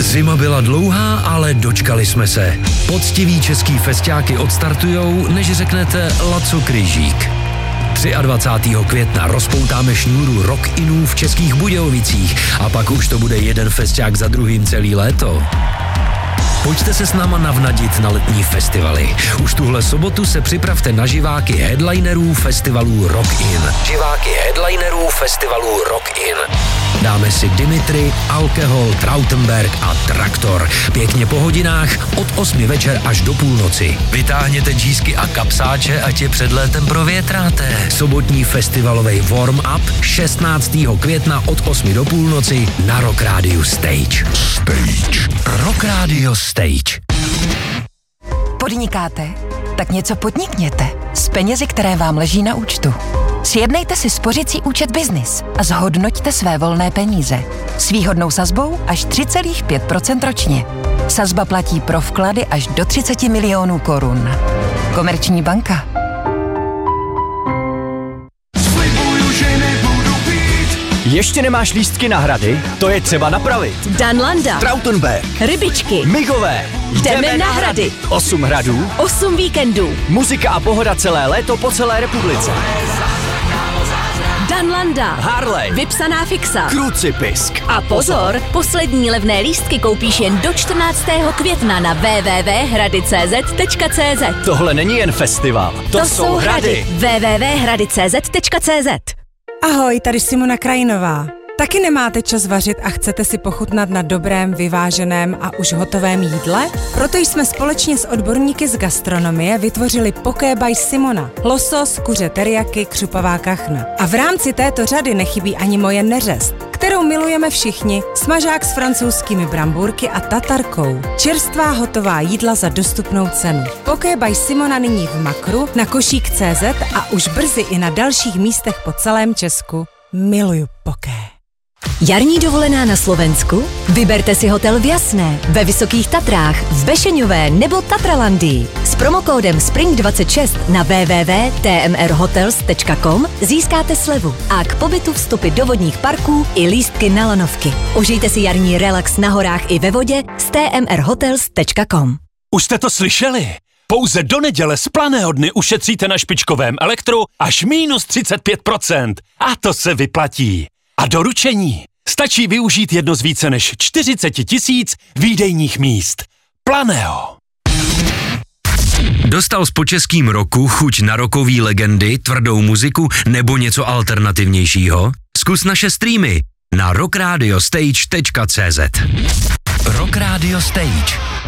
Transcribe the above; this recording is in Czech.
Zima byla dlouhá, ale dočkali jsme se. Poctiví český festiáky odstartujou, než řeknete Laco Kryžík. 23. května rozpoutáme šňůru rock-inů v Českých Budějovicích a pak už to bude jeden festiák za druhým celý léto. Pojďte se s náma navnadit na letní festivaly. Už tuhle sobotu se připravte na živáky headlinerů festivalů Rock In. Živáky headlinerů festivalů Rock In. Dáme si Dimitri, Alkohol, Trautenberg a Traktor. Pěkně po hodinách od 8 večer až do půlnoci. Vytáhněte džísky a kapsáče, ať je před létem provětráte. Sobotní festivalový warm-up 16. května od 8 do půlnoci na Rock Radio Stage. Rock Radio Stage. Podnikáte? Tak něco podnikněte s penězi, které vám leží na účtu. Sjednejte si spořicí účet Business a zhodnoťte své volné peníze. S výhodnou sazbou až 3,5% ročně. Sazba platí pro vklady až do 30 milionů korun. Komerční banka. Ještě nemáš lístky na hrady? To je třeba napravit. Danlanda, Trautenberg, Rybičky, Migové. jdeme na hrady. 8 hradů, 8 víkendů. muzika a pohoda celé léto po celé republice. Danlanda, Harley, vypsaná fixa. Krucipisk. A pozor, poslední levné lístky koupíš jen do 14. května na www.hrady.cz. Tohle není jen festival, to jsou hrady. www.hrady.cz. Ahoj, tady Simona Krajinová. Taky nemáte čas vařit a chcete si pochutnat na dobrém, vyváženém a už hotovém jídle? Proto jsme společně s odborníky z gastronomie vytvořili Poké by Simona. Losos, kuře teriyaki, křupavá kachna. A v rámci této řady nechybí ani moje neřest, kterou milujeme všichni, smažák s francouzskými brambůrky a tatarkou. Čerstvá hotová jídla za dostupnou cenu. Poké by Simona nyní v Makru, na Košík.cz a už brzy i na dalších místech po celém Česku. Miluju poké. Jarní dovolená na Slovensku? Vyberte si hotel v Jasné, ve Vysokých Tatrách, v Bešeňové nebo Tatralandii. S promokódem SPRING26 na www.tmrhotels.com získáte slevu a k pobytu vstupy do vodních parků i lístky na lanovky. Užijte si jarní relax na horách i ve vodě s tmrhotels.com. Už jste to slyšeli? Pouze do neděle z Planého dny ušetříte na špičkovém elektru až minus 35%. A to se vyplatí. A doručení. Stačí využít jedno z více než 40 000 výdejních míst. Planého. Dostal s počeským roku chuť na rokový legendy, tvrdou muziku nebo něco alternativnějšího? Zkus naše streamy na rockradiostage.cz. Rock Radio Stage.